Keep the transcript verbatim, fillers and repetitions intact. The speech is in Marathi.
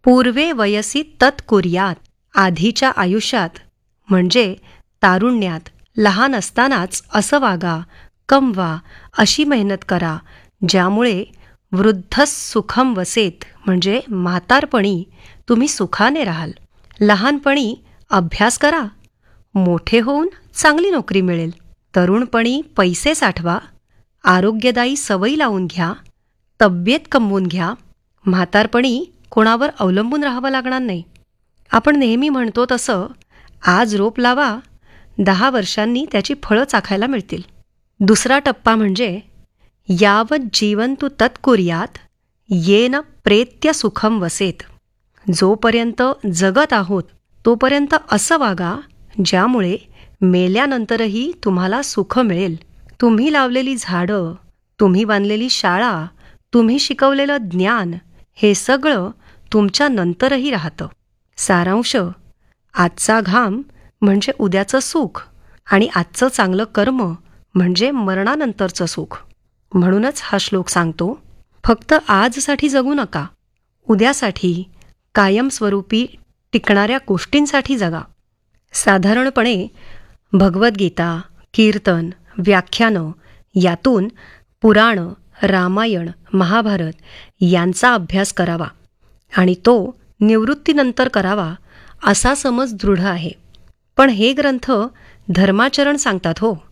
पूर्वे वयसी तत् कुर्यात. आधीच्या आयुष्यात म्हणजे तारुण्यात लहान असतानाच असं वागा, कमवा, अशी मेहनत करा ज्यामुळे वृद्धस सुखम वसेत म्हणजे म्हातारपणी तुम्ही सुखाने राहाल. लहानपणी अभ्यास करा, मोठे होऊन चांगली नोकरी मिळेल. तरुणपणी पैसे साठवा, आरोग्यदायी सवयी लावून घ्या, तब्येत कमवून घ्या. म्हातारपणी कोणावर अवलंबून राहावं लागणार नाही. आपण नेहमी म्हणतो तसं आज रोप लावा, दहा वर्षांनी त्याची फळं चाखायला मिळतील. दुसरा टप्पा म्हणजे यावत जीवंतु तत्कुर्यात येन प्रेत्य सुखम वसेत. जोपर्यंत जगत आहोत तोपर्यंत असं वागा ज्यामुळे मेल्यानंतरही तुम्हाला सुख मिळेल. तुम्ही लावलेली झाडं, तुम्ही बांधलेली शाळा, तुम्ही शिकवलेलं ज्ञान हे सगळं तुमच्या नंतरही राहतं. सारांश, आजचा घाम म्हणजे उद्याचं सुख आणि आजचं चांगलं कर्म म्हणजे मरणानंतरचं सुख. म्हणूनच हा श्लोक सांगतो, फक्त आजसाठी जगू नका, उद्यासाठी कायमस्वरूपी टिकणाऱ्या गोष्टींसाठी जगा. साधारणपणे भगवद्गीता, कीर्तन, व्याख्यानं यातून पुराण, रामायण, महाभारत यांचा अभ्यास करावा आणि तो निवृत्तीनंतर करावा असा समज दृढ आहे. पण हे ग्रंथ धर्माचरण सांगतात हो.